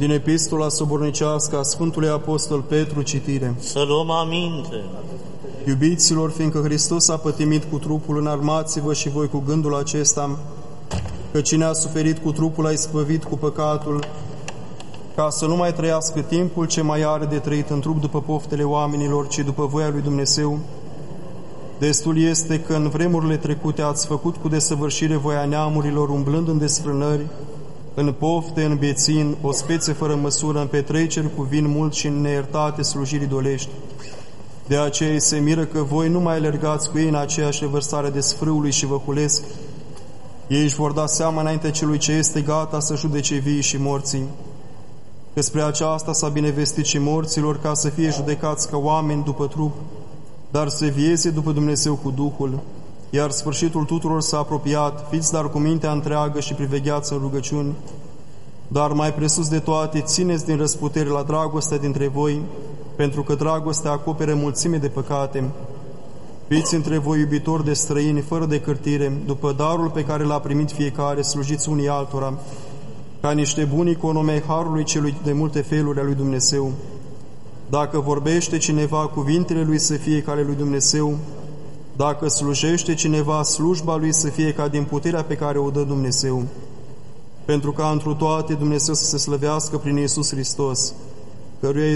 Din Epistola sobornicească a Sfântului Apostol Petru, citire. Să luăm aminte. Iubiților, fiindcă Hristos a pătimit cu trupul, înarmați-vă și voi cu gândul acesta, că cine a suferit cu trupul a ispăvit cu păcatul, ca să nu mai trăiască timpul ce mai are de trăit în trup după poftele oamenilor, ci după voia lui Dumnezeu. Destul este că în vremurile trecute ați făcut cu desăvârșire voia neamurilor, umblând în desfrânări, în pofte, în bețin, o spețe fără măsură, în petreceri cu vin mult și în neiertate slujiri dolești. De aceea se miră că voi nu mai alergați cu ei în aceeași revărsare de sfrâului și vă hulesc. Ei își vor da seama înainte celui ce este gata să judece vii și morții. Că spre aceasta s-a binevestit și morților, ca să fie judecați ca oameni după trup, dar să vieze după Dumnezeu cu Duhul. Iar sfârșitul tuturor s-a apropiat, fiți dar cu mintea întreagă și privegheați în rugăciuni. Dar mai presus de toate, țineți din răsputere la dragostea dintre voi, pentru că dragostea acoperă mulțime de păcate. Fiți între voi iubitori de străini, fără de cârtire, după darul pe care l-a primit fiecare, slujiți unii altora, ca niște buni economii harului celui de multe feluri a lui Dumnezeu. Dacă vorbește cineva, cuvintele lui să fie ca ale lui Dumnezeu. Dacă slujește cineva, slujba lui să fie ca din puterea pe care o dă Dumnezeu. Pentru ca întru toate Dumnezeu să se slăvească prin Iisus Hristos, căruia